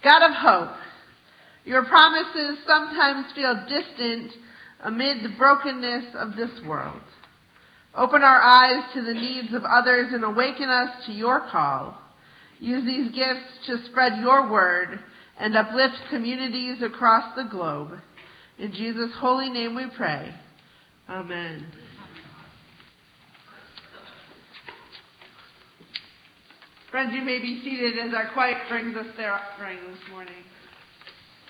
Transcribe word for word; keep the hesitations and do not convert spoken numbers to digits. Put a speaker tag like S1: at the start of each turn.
S1: God of hope, your promises sometimes feel distant amid the brokenness of this world. Open our eyes to the needs of others and awaken us to your call. Use these gifts to spread your word and uplift communities across the globe. In Jesus' holy name we pray. Amen. Friends, you may be seated as our choir brings us their offering this morning.